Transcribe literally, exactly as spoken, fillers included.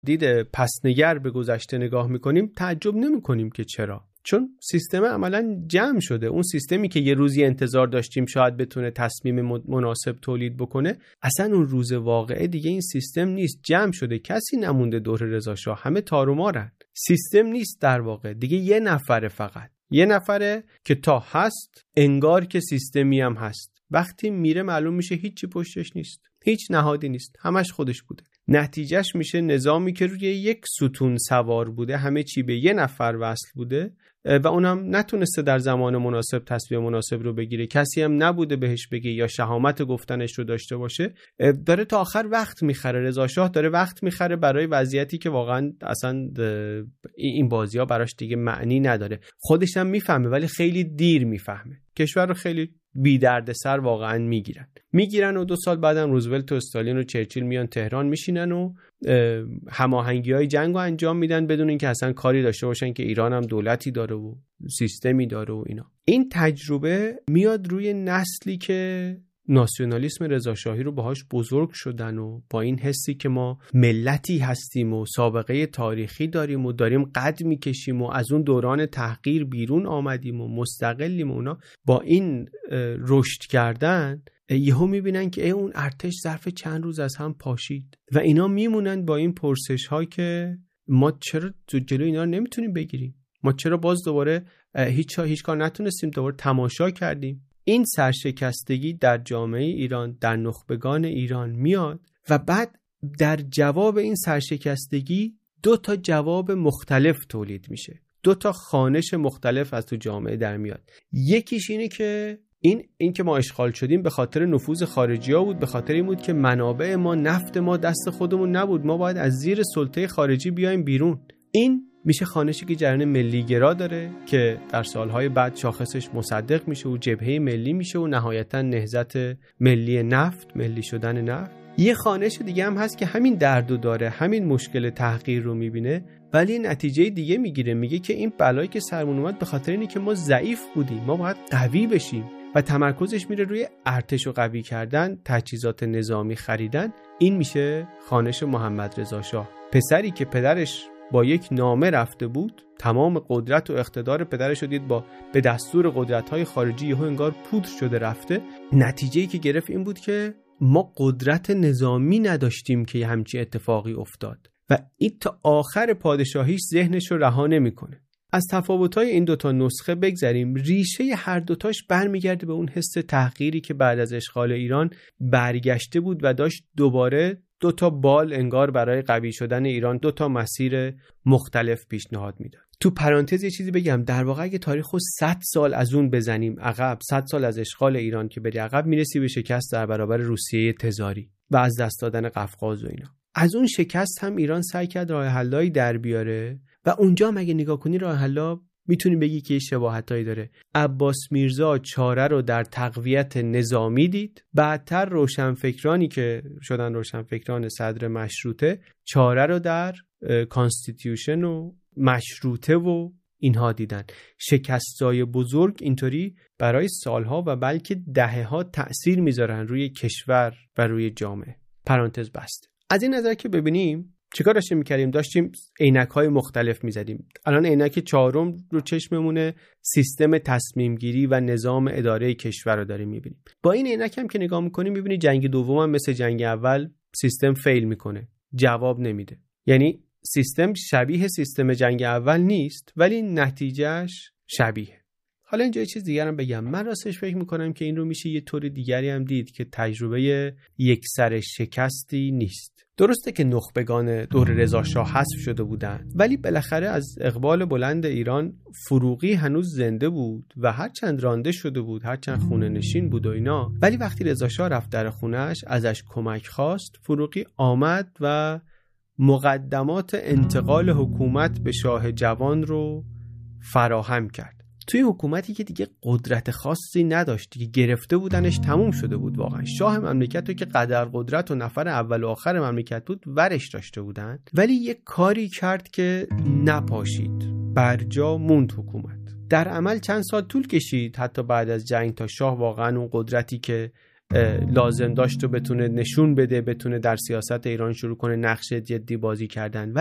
دید پسنگر به گذشته نگاه میکنیم تعجب نمیکنیم که چرا. چون سیستم عملاً جمع شده. اون سیستمی که یه روزی انتظار داشتیم شاید بتونه تصمیم مناسب تولید بکنه، اصلا اون روز واقعه دیگه این سیستم نیست، جمع شده. کسی نمونده دور رضا شاه، همه تار و مارن. سیستم نیست در واقع دیگه، یه نفره، فقط یه نفره که تا هست انگار که سیستمی هم هست. وقتی میره معلوم میشه هیچی پشتش نیست، هیچ نهادی نیست، همش خودش بوده. نتیجهش میشه نظامی که روی یک ستون سوار بوده، همه چی به یه نفر وصل بوده و اونم نتونسته در زمان مناسب تصمیم مناسب رو بگیره، کسی هم نبوده بهش بگه یا شهامت گفتنش رو داشته باشه. داره تا آخر وقت میخره، رضا شاه داره وقت میخره برای وضعیتی که واقعا اصلا این بازی‌ها براش دیگه معنی نداره. خودش هم میفهمه ولی خیلی دیر میفهمه. کشور رو خیلی بی درد سر واقعا میگیرن میگیرن و دو سال بعدم روزولت و استالین و چرچیل میان تهران میشینن و هماهنگی‌های جنگ رو انجام میدن بدون اینکه اصلا کاری داشته باشن که ایران هم دولتی داره و سیستمی داره و اینا. این تجربه میاد روی نسلی که ناسیونالیسم رضاشاهی رو باهاش بزرگ شدن و با این حسی که ما ملتی هستیم و سابقه تاریخی داریم و داریم قد میکشیم و از اون دوران تحقیر بیرون آمدیم و مستقلیم و اونا، با این رشد کردن یهو میبینن که ای اون ارتش ظرف چند روز از هم پاشید و اینا میمونن با این پرسش ها که ما چرا جلوی اینا رو نمیتونیم بگیریم، ما چرا باز دوباره هیچ هیچ کار نتونستیم، دوباره تماشا کردیم. این سرشکستگی در جامعه ایران، در نخبگان ایران میاد و بعد در جواب این سرشکستگی دو تا جواب مختلف تولید میشه، دو تا خوانش مختلف از تو جامعه در میاد. یکیش اینه که این این که ما اشغال شدیم به خاطر نفوذ خارجی‌ها بود، به خاطر این بود که منابع ما، نفت ما دست خودمون نبود، ما باید از زیر سلطه خارجی بیایم بیرون. این میشه خوانشی که جریان ملی‌گرا داره که در سالهای بعد شاخصش مصدق میشه و جبهه ملی میشه و نهایتا نهضت ملی نفت، ملی شدن نفت. یه خوانش دیگه هم هست که همین دردو داره، همین مشکل تحقیر رو میبینه ولی نتیجه دیگه میگیره، میگه که این بلایی که سرمون اومد به خاطر اینه که ما ضعیف بودیم، ما باید قوی بشیم و تمرکزش میره روی ارتش رو قوی کردن، تجهیزات نظامی خریدن. این میشه خوانش محمد رضا شاه، پسری که پدرش با یک نامه رفته بود، تمام قدرت و اقتدار پدرش رو دید با به دستور قدرت‌های خارجی یهو انگار پودر شده رفته. نتیجه‌ای که گرفت این بود که ما قدرت نظامی نداشتیم که همچی اتفاقی افتاد و این تا آخر پادشاهیش ذهنش رو رها نمی‌کنه. از تفاوت‌های این دوتا نسخه بگذریم، ریشه هر دوتاش برمیگرده به اون حس تحقیری که بعد از اشغال ایران برگشته بود و داشت دوباره دو تا بال انگار برای قوی شدن ایران، دو تا مسیر مختلف پیشنهاد میداد. تو پرانتز یه چیزی بگم، در واقع اگه تاریخو صد سال از اون بزنیم عقب، صد سال از اشغال ایران که بری عقب، میرسی به شکست در برابر روسیه تزاری و از دست دادن قفقاز و اینا. از اون شکست هم ایران سعی کرد راه حلایی در بیاره و اونجا هم اگه نگاه کنی راه حلا میتونی بگی که شباهتایی داره. عباس میرزا چاره رو در تقویت نظامی دید، بعدتر روشنفکرانی که شدن روشنفکران صدر مشروطه چاره رو در کانستیتیوشن و مشروطه و اینها دیدن. شکستای بزرگ اینطوری برای سالها و بلکه دهه‌ها تأثیر میذارن روی کشور و روی جامعه. پرانتز بسته. از این نظر که ببینیم چیکار داشتیم میکردیم؟ داشتیم عینک‌های مختلف میزدیم. الان عینک چهارم رو چشممونه، سیستم تصمیم گیری و نظام اداره کشور رو داریم میبینیم. با این عینک هم که نگاه میکنیم میبینی جنگ دوم هم مثل جنگ اول سیستم فیل میکنه، جواب نمیده. یعنی سیستم شبیه سیستم جنگ اول نیست ولی نتیجهش شبیه. حالا اینجا یه چیز دیگر هم بگم، من راستش فکر میکنم که این رو میشه یه طور دیگری هم دید که تجربه یک سر شکستی نیست. درسته که نخبگان دور رضا شاه حذف شده بودن ولی بالاخره از اقبال بلند ایران فروغی هنوز زنده بود و هرچند رانده شده بود، هرچند خونه نشین بود و اینا، ولی وقتی رضا شاه رفت در خونهش ازش کمک خواست، فروغی آمد و مقدمات انتقال حکومت به شاه جوان رو فراهم کرد. توی حکومتی که دیگه قدرت خاصی نداشت، دیگه گرفته بودنش، تموم شده بود واقعا. شاه مملکت رو که قدر قدرت و نفر اول و آخر مملکت بود ورش داشته بودن، ولی یه کاری کرد که نپاشید، برجا موند حکومت. در عمل چند سال طول کشید حتی بعد از جنگ تا شاه واقعا اون قدرتی که لازم داشت و بتونه نشون بده، بتونه در سیاست ایران شروع کنه نقش جدی بازی کردن.